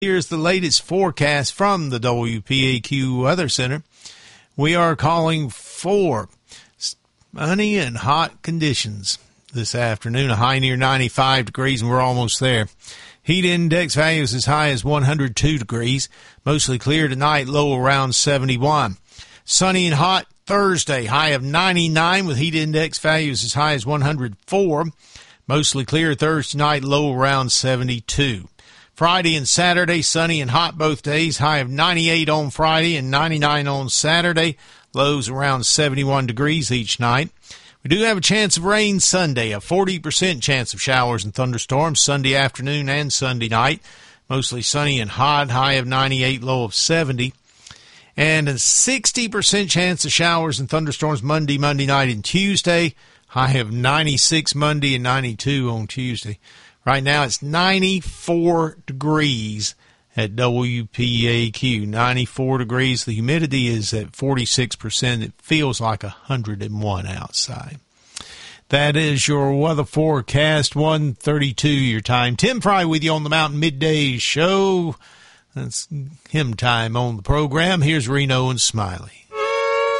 Here's the latest forecast from the WPAQ Weather Center. We are calling for sunny and hot conditions this afternoon, a high near 95 degrees, and we're almost there. Heat index values as high as 102 degrees. Mostly clear tonight, low around 71. Sunny and hot Thursday, high of 99 with heat index values as high as 104. Mostly clear Thursday night, low around 72. Friday and Saturday, sunny and hot both days, high of 98 on Friday and 99 on Saturday. Lows around 71 degrees each night. We do have a chance of rain Sunday, a 40% chance of showers and thunderstorms Sunday afternoon and Sunday night. Mostly sunny and hot, high of 98, low of 70. And a 60% chance of showers and thunderstorms Monday night, and Tuesday. High of 96 Monday and 92 on Tuesday. Right now it's 94 degrees at WPAQ. 94 degrees. The humidity is at 46%. It feels like 101 outside. That is your weather forecast, 1:32 your time. Tim Fry with you on the Mountain Midday Show. That's him time on the program. Here's Reno and Smiley.